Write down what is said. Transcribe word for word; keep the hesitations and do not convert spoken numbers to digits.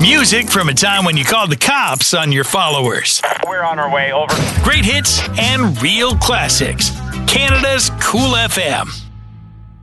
Music from a time when you called the cops on your followers. We're on our way, over. Great hits and real classics. Canada's Cool F M.